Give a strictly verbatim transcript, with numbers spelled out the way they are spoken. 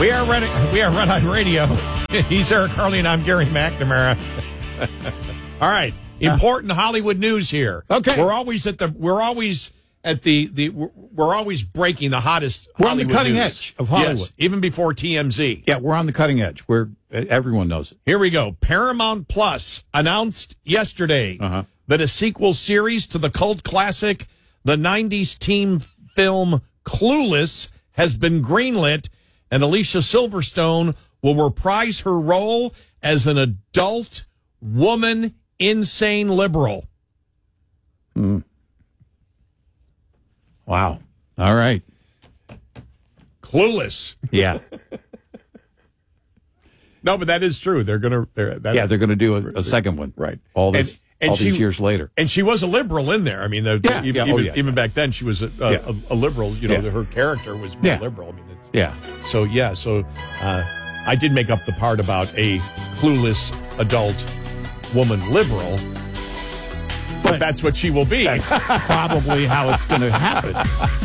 We are Red, we are Red Eye Radio. He's Eric Harley, and I'm Gary McNamara. All right, important Hollywood news here. Okay, we're always at the we're always at the the we're always breaking the hottest. We're Hollywood on the cutting news. edge of Hollywood, yes, even before T M Z. Yeah, we're on the cutting edge. We're everyone knows it. Here we go. Paramount Plus announced yesterday uh-huh. that a sequel series to the cult classic, the nineties teen film Clueless, has been greenlit, and Alicia Silverstone will reprise her role as an adult woman insane liberal. Mm. Wow. All right. Clueless. Yeah. No, but that is true. They're going to. Yeah, they're going to do a, a second one. Right. All this. And, and all she, these years later. And she was a liberal in there. I mean, the, yeah, even, yeah, oh, even, yeah, even yeah. back then, she was a, a, Yeah. a, a liberal. You know, Yeah. her character was more Yeah. liberal. I mean, it's, Yeah. So, yeah, so uh, I did make up the part about a clueless adult woman liberal, but that's what she will be. That's probably how it's going to happen.